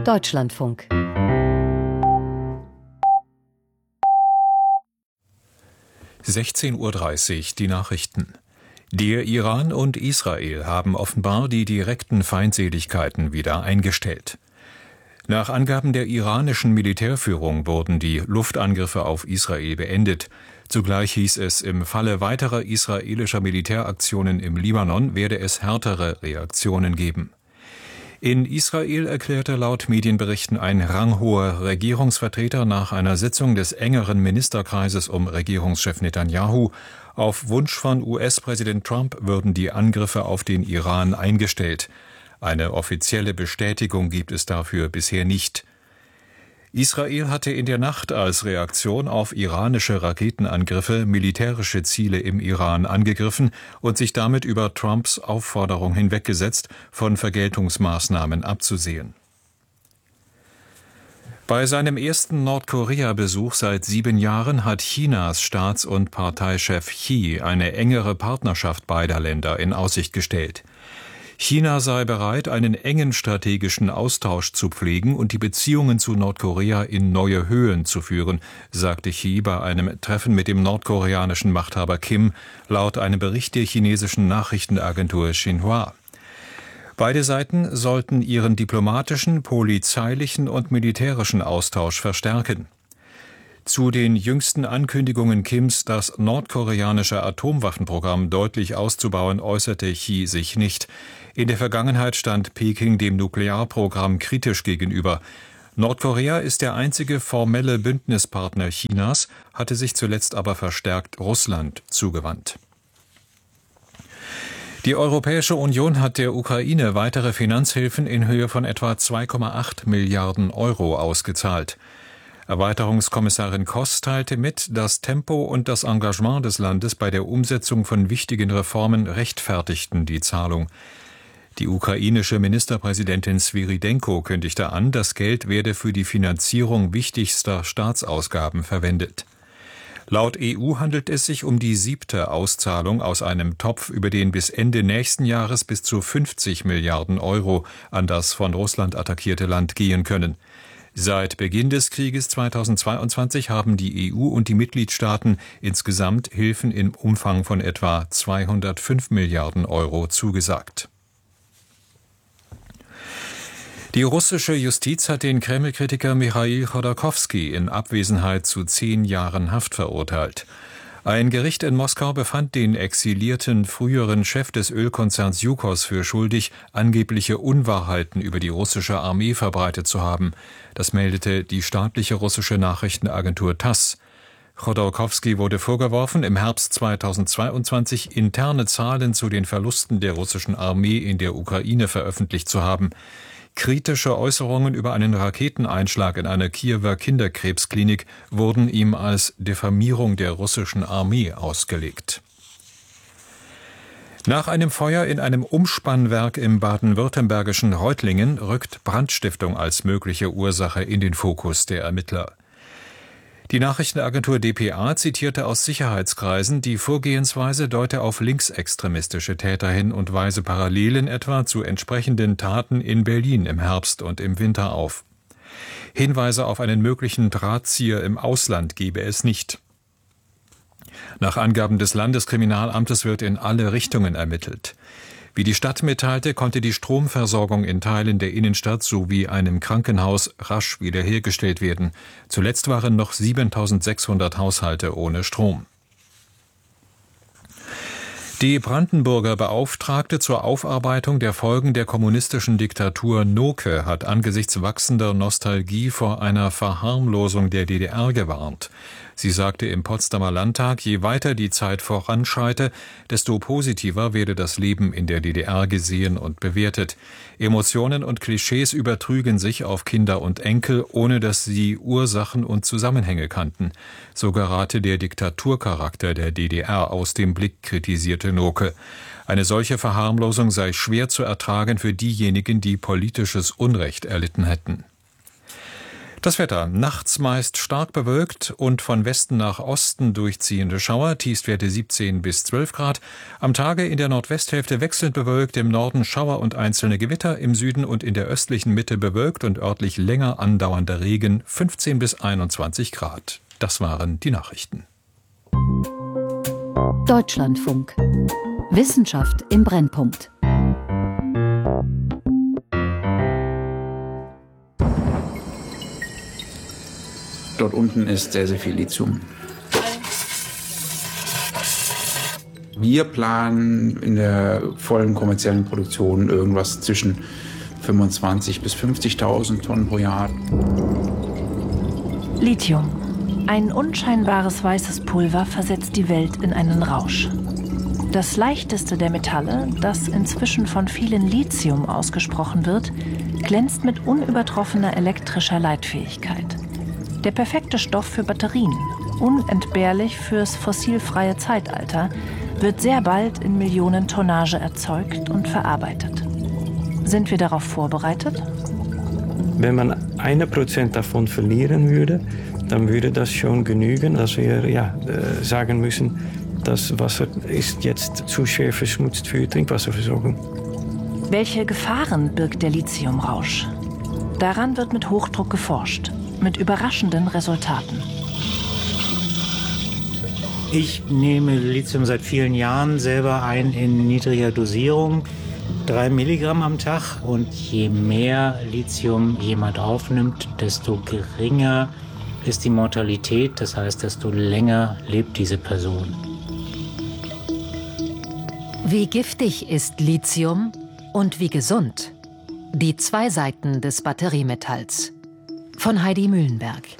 Deutschlandfunk. (16:30 Uhr) die Nachrichten. Der Iran und Israel haben offenbar die direkten Feindseligkeiten wieder eingestellt. Nach Angaben der iranischen Militärführung wurden die Luftangriffe auf Israel beendet. Zugleich hieß es, im Falle weiterer israelischer Militäraktionen im Libanon werde es härtere Reaktionen geben. In Israel erklärte laut Medienberichten ein ranghoher Regierungsvertreter nach einer Sitzung des engeren Ministerkreises um Regierungschef Netanyahu, auf Wunsch von US-Präsident Trump würden die Angriffe auf den Iran eingestellt. Eine offizielle Bestätigung gibt es dafür bisher nicht. Israel hatte in der Nacht als Reaktion auf iranische Raketenangriffe militärische Ziele im Iran angegriffen und sich damit über Trumps Aufforderung hinweggesetzt, von Vergeltungsmaßnahmen abzusehen. Bei seinem ersten Nordkorea-Besuch seit 7 Jahren hat Chinas Staats- und Parteichef Xi eine engere Partnerschaft beider Länder in Aussicht gestellt. China sei bereit, einen engen strategischen Austausch zu pflegen und die Beziehungen zu Nordkorea in neue Höhen zu führen, sagte Xi bei einem Treffen mit dem nordkoreanischen Machthaber Kim, laut einem Bericht der chinesischen Nachrichtenagentur Xinhua. Beide Seiten sollten ihren diplomatischen, polizeilichen und militärischen Austausch verstärken. Zu den jüngsten Ankündigungen Kims, das nordkoreanische Atomwaffenprogramm deutlich auszubauen, äußerte Xi sich nicht. In der Vergangenheit stand Peking dem Nuklearprogramm kritisch gegenüber. Nordkorea ist der einzige formelle Bündnispartner Chinas, hatte sich zuletzt aber verstärkt Russland zugewandt. Die Europäische Union hat der Ukraine weitere Finanzhilfen in Höhe von etwa 2,8 Milliarden Euro ausgezahlt. Erweiterungskommissarin Koss teilte mit, das Tempo und das Engagement des Landes bei der Umsetzung von wichtigen Reformen rechtfertigten die Zahlung. Die ukrainische Ministerpräsidentin Svyrydenko kündigte an, das Geld werde für die Finanzierung wichtigster Staatsausgaben verwendet. Laut EU handelt es sich um die 7. Auszahlung aus einem Topf, über den bis Ende nächsten Jahres bis zu 50 Milliarden Euro an das von Russland attackierte Land gehen können. Seit Beginn des Krieges 2022 haben die EU und die Mitgliedstaaten insgesamt Hilfen im Umfang von etwa 205 Milliarden Euro zugesagt. Die russische Justiz hat den Kreml-Kritiker Michail Chodorkowski in Abwesenheit zu 10 Jahren Haft verurteilt. Ein Gericht in Moskau befand den exilierten früheren Chef des Ölkonzerns Yukos für schuldig, angebliche Unwahrheiten über die russische Armee verbreitet zu haben. Das meldete die staatliche russische Nachrichtenagentur TASS. Chodorkowski wurde vorgeworfen, im Herbst 2022 interne Zahlen zu den Verlusten der russischen Armee in der Ukraine veröffentlicht zu haben. Kritische Äußerungen über einen Raketeneinschlag in einer Kiewer Kinderkrebsklinik wurden ihm als Diffamierung der russischen Armee ausgelegt. Nach einem Feuer in einem Umspannwerk im baden-württembergischen Reutlingen rückt Brandstiftung als mögliche Ursache in den Fokus der Ermittler. Die Nachrichtenagentur dpa zitierte aus Sicherheitskreisen, die Vorgehensweise deute auf linksextremistische Täter hin und weise Parallelen etwa zu entsprechenden Taten in Berlin im Herbst und im Winter auf. Hinweise auf einen möglichen Drahtzieher im Ausland gebe es nicht. Nach Angaben des Landeskriminalamtes wird in alle Richtungen ermittelt. Wie die Stadt mitteilte, konnte die Stromversorgung in Teilen der Innenstadt sowie einem Krankenhaus rasch wiederhergestellt werden. Zuletzt waren noch 7.600 Haushalte ohne Strom. Die Brandenburger Beauftragte zur Aufarbeitung der Folgen der kommunistischen Diktatur Noke hat angesichts wachsender Nostalgie vor einer Verharmlosung der DDR gewarnt. Sie sagte im Potsdamer Landtag, je weiter die Zeit voranschreite, desto positiver werde das Leben in der DDR gesehen und bewertet. Emotionen und Klischees übertrügen sich auf Kinder und Enkel, ohne dass sie Ursachen und Zusammenhänge kannten. So gerate der Diktaturcharakter der DDR aus dem Blick, kritisierte Noke. Eine solche Verharmlosung sei schwer zu ertragen für diejenigen, die politisches Unrecht erlitten hätten. Das Wetter: nachts meist stark bewölkt und von Westen nach Osten durchziehende Schauer, Tiefstwerte 17 bis 12 Grad. Am Tage in der Nordwesthälfte wechselnd bewölkt, im Norden Schauer und einzelne Gewitter, im Süden und in der östlichen Mitte bewölkt und örtlich länger andauernder Regen, 15 bis 21 Grad. Das waren die Nachrichten. Deutschlandfunk. Wissenschaft im Brennpunkt. Dort unten ist sehr, sehr viel Lithium. Wir planen in der vollen kommerziellen Produktion irgendwas zwischen 25.000 bis 50.000 Tonnen pro Jahr. Lithium. Ein unscheinbares weißes Pulver versetzt die Welt in einen Rausch. Das leichteste der Metalle, das inzwischen von vielen Lithium ausgesprochen wird, glänzt mit unübertroffener elektrischer Leitfähigkeit. Der perfekte Stoff für Batterien, unentbehrlich fürs fossilfreie Zeitalter, wird sehr bald in Millionen Tonnage erzeugt und verarbeitet. Sind wir darauf vorbereitet? Wenn man 1% davon verlieren würde, dann würde das schon genügen, dass wir sagen müssen, das Wasser ist jetzt zu schwer verschmutzt für die Trinkwasserversorgung. Welche Gefahren birgt der Lithiumrausch? Daran wird mit Hochdruck geforscht, mit überraschenden Resultaten. Ich nehme Lithium seit vielen Jahren selber ein in niedriger Dosierung, 3 Milligramm am Tag. Und je mehr Lithium jemand aufnimmt, desto geringer ist die Mortalität, das heißt, desto länger lebt diese Person. Wie giftig ist Lithium und wie gesund? Die zwei Seiten des Batteriemetalls. Von Heidi Mühlenberg.